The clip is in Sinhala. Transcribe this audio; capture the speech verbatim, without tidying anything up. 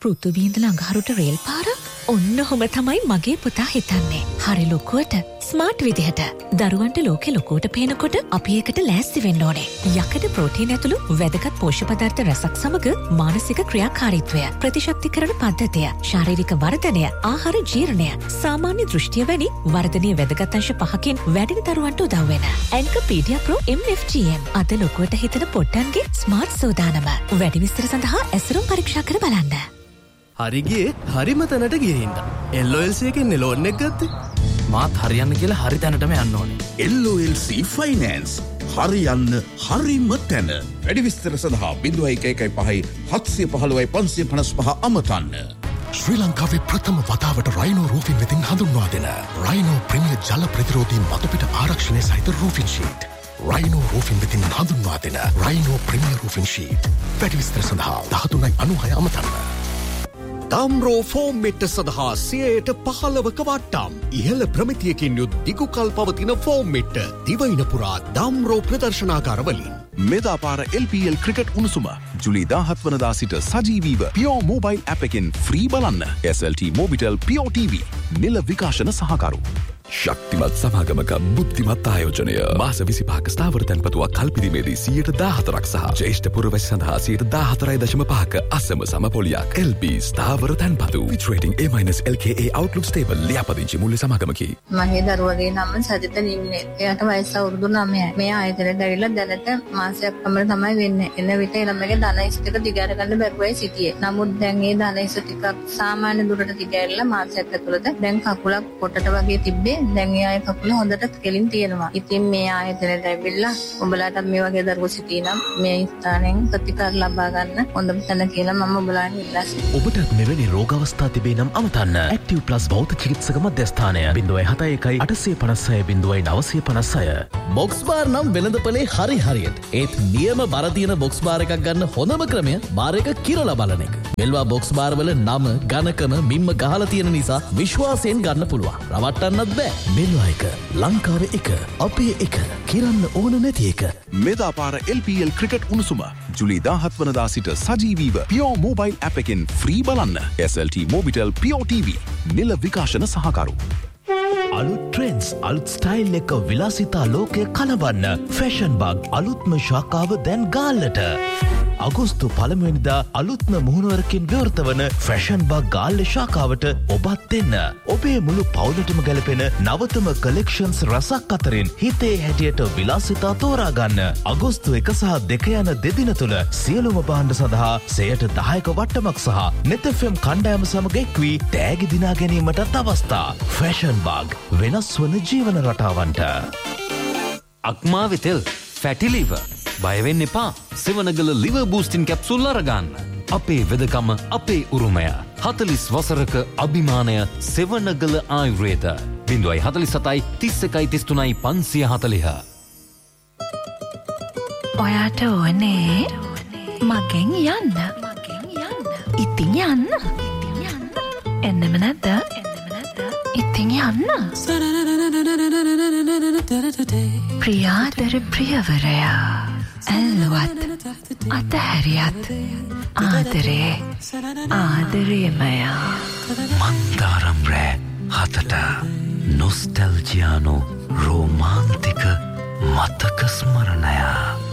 පෘථුවිය ඉඳලා අඟහරුට රේල් පාරක්. ඔන්න ඔහොම තමයි මගේ පුතා හිතන්නේ. හරි ලොකුවට ස්මාර්ට් විදිහට. දරුවන්ට ලෝකෙ ලොකුවට පේනකොට අපි ඒකට ලෑස්ති වෙන්න ඕනේ. යකඩ ප්‍රෝටීන් ඇතුළු වැදගත් පෝෂ්‍ය පදාර්ථ රසක් සමග මානසික ක්‍රියාකාරීත්වය, ප්‍රතිශක්තිකරණ පද්ධතිය, ශාරීරික වර්ධනය, ආහාර ජීර්ණය, සාමාන්‍ය දෘෂ්ටිය වැනි වර්ධනීය වැදගත් අංශ පහකින් වැඩින දරුවන්ට උදව් වෙන ඇන්කපීඩියා ප්‍රෝ එම් එෆ් ජී එම් අද ලොකුවට හිතන පොට්ටන්ගේ ස්මාර්ට් සෝදානම. වැඩි විස්තර සඳහා ඇසුරුම් පරීක්ෂා කර බලන්න. හරිගේ හරිම තැනට ගිහින්ද එල් ඔ එල් සී එකෙන් ලෝන් එක ගත්තේ. මාත් හරියන්න කියලා හරි තැනටම යන්න ඕනේ. එල් ඔ එල් සී ෆයිනෑන්ස් හරියන්න හරිම තැන. වැඩි විස්තර සඳහා බිංදුව එක එකයි පහයි හත්සිය පහළොවයි පන්සිය පනස් පහ අමතන්න. ශ්‍රී ලංකාවේ ප්‍රථම වතාවට රයිනෝ රූෆින් වෙතින් හඳුන්වා දෙන රයිනෝ ප්‍රමියර් ජල ප්‍රතිරෝධී මතුපිට ආරක්ෂණය සහිත රූෆින් ෂීට්. රයිනෝ රූෆින් වෙතින් හඳුන්වා දෙන රයිනෝ ප්‍රමියර් රූෆින් ෂීට්. වැඩි විස්තර සඳහා දහතුනයි අනූහය අමතන්න. තාම්රෝ ෆෝම් මෙට්ට සඳහා සියයට පහළවක වට්ටම්. ඉහළ ප්‍රමිතියකින් යුත් දිගුකල් පවතින ෆෝම් මෙට්ට දිවයින පුරා දාම්රෝ ප්‍රදර්ශනාකාරවලින්. මෙදාපාර එල් පී එල් ක්‍රිකට් උණුසුම ජුලි දාහත් වනදා සිට සජීවීව පියෝ මොබයිල් ඇප් එකෙන් ෆ්‍රී බලන්න. එස් එල් ටී මොබිටෙල් පියෝ ටීවී නිල විකාශන සහකරු. ශක්තිමත් සමාගමක බුද්ධිමත් ආයෝජනය මාස විසිපහක ස්ථාවර තැන්පතුවක් කල්පිදීමේදී සියයට දාහතරක් සහ ජ්‍යෙෂ්ඨ පුරවැසි සඳහා සියයට දාහතරයි දශම පහක අසම සමපොලියක්. එල් බී ස්ථාවර තැන්පතු with rating A minus L K A outlook stable ලියාපදිංචි මුල්‍ය සමාගමකි. මගේ දරුවගේ නම සජිත නිම්නේ. එයාට වයස අවුරුදු නවයයි. මේ ආයතනයට ඇවිල්ලා දැනට මාසයක් පමණ තමයි වෙන්නේ. එන විට ළමගේ ධනයිස් ටික දිගහැර ගන්න බැරුවයි සිටියේ. නමුත් දැන් ඒ ධනයිස් ටිකක් සාමාන්‍ය දුරට දිගහැරලා මාසයක් ඇතුළත දැන් කකුලක් පොටට වගේ තිබ්බේ. දැන් ඒ ආය කකුල හොඳට කෙලින් තියෙනවා. ඉතින් මේ ආයතනයට ඇවිල්ලා උඹලාට මේ වගේ දරුවෝ සිටිනම් මේ ස්ථානෙන් ප්‍රතිකාර ලබා ගන්න හොඳම තැන කියලා මම උඹලාට ඉල්ලා සිටිනවා. ඔබට මෙවැනි රෝග අවස්ථා තිබේ නම් අමතන්න. ඇක්ටිව් ප්ලස් භෞතික චිකිත්සක මධ්‍යස්ථානය ज़ीरो सात एक आठ पाँच छह ज़ीरो नौ पाँच छह. බොක්ස් බාර් නම් වෙළඳපොලේ හරි හරියට. ඒත් නියම බර තියෙන බොක්ස් බාර් එකක් ගන්න හොඳම ක්‍රමය බාර් එක කිරලා බලන එක. මෙල්වා බොක්ස් බාර් වල නම, ඝනකම, මිම්ම ගහලා තියෙන නිසා විශ්වාසයෙන් ගන්න පුළුවන්. රවට්ටන්නත් බෑ. මෙල්වා එක ලංකාවේ එක අපේ එක කිරන්න ඕන නැති එක. මෙදාපාර එල් පී එල් ක්‍රිකට් උණුසුම ජුලි දාහත් වනදා සිට සජීවීව පියෝ මොබයිල් ඇප් එකෙන් ෆ්‍රී බලන්න. එස් එල් ටී මොබිටෙල් පියෝ ටීවී නිල විකාශන සහකරු. අලුත් ට්‍රෙන්ඩ්ස් අලුත් ස්ටයිල් එක විලාසිතා ලෝකය කලවන්න ෆැෂන් බග් අලුත්ම ශාඛාව දැන් ගාල්ලට. අගෝස්තු පළමුවෙනිදා අලුත්ම මුහුණුවරකින් විවෘත වන ෆැෂන් බග් ගාල්ල ශාඛාවට ඔබත් එන්න. ඔබේ මුළු පවුලටම ගැලපෙන නවතම කලෙක්ෂන්ස් රසක් අතරින් හිතේ හැටියට විලාසිතා තෝරා ගන්න. අගෝස්තු එක සහ දෙක යන දෙදින තුල සියලුම භාණ්ඩ සඳහා සේයට දහයක වට්ටමක් සහ නෙත් එෆ් එම් කණ්ඩායම සමග එක්වී තෑගි දිනා ගැනීමටත් අවස්ථා. ෆැෂන් බග් වෙනස් වන ජීවන රටාවන්ට. අක්මාවේ තෙල් ෆැටි ලිවර් බය වෙන්න එපා. සෙවනගල ලිවර් බූස්ටින් කැප්සූල් අරගන්න. අපේ වෙදකම අපේ උරුමය. හතළිස් වසරක අභිමානය සෙවනගල ආයුර්වේද. ज़ीरो सात सात तीस एक तीस तीन पाँच चार चार. ඔයාට ඕනේ මගෙන් යන්න. ඉතින් යන්න. එන්නෙම නැද්ද? ඉතින් යන්න. ප්‍රියාදර ප්‍රියවරයා ඇල්ලුවත් අතහැරියත් ආදරේ ආදරේමය. මන්දාරම් රෑ හතට නොස්ටැල්ජියානු රෝමාන්තික මතක ස්මරණය.